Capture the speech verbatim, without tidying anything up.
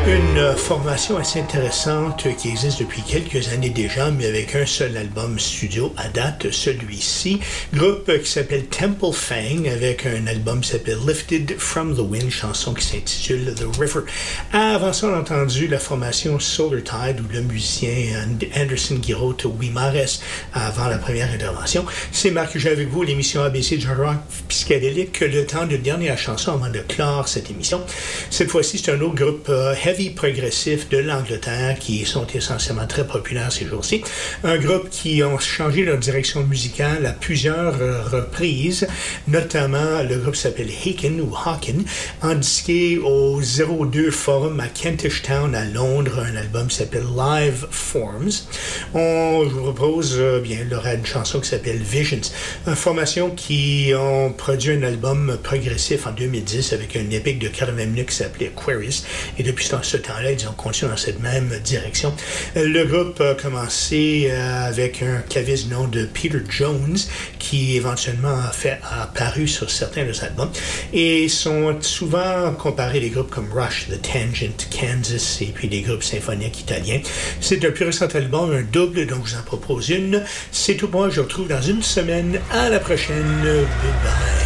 Une formation assez intéressante qui existe depuis quelques années déjà, mais avec un seul album studio à date, celui-ci. Groupe qui s'appelle Temple Fang, avec un album qui s'appelle Lifted from the Wind, chanson qui s'intitule The River. Avant ça, on a entendu la formation Solar Tide, où le musicien Anderson Guiraud Wimares, avant la première intervention. C'est Marc que j'ai avec vous, l'émission A B C du rock psychédélique, le temps de dernière chanson avant de clore cette émission. Cette fois-ci, c'est un autre groupe euh, heavy progressif de l'Angleterre qui sont essentiellement très populaires ces jours-ci. Un groupe qui ont changé leur direction musicale à plusieurs euh, reprises, notamment le groupe s'appelle Haken ou Hawken, endisqué au zéro deux Forum à Kentish Town à Londres, un album qui s'appelle Live Forms. On, je vous propose euh, bien leur une chanson qui s'appelle Visions, une formation qui ont produit un album progressif en deux mille dix avec un épique de quarante-vingt minutes qui s'appelait Aquarius, et depuis ce temps-là, ils ont continué dans cette même direction. Le groupe a commencé avec un claviste nom de Peter Jones, qui éventuellement a, fait, a apparu sur certains de leurs albums, et sont souvent comparés à des groupes comme Rush, The Tangent, Kansas, et puis des groupes symphoniques italiens. C'est un plus récent album, un double, donc je vous en propose une. C'est tout pour moi, je vous retrouve dans une semaine. À la prochaine. Bye bye.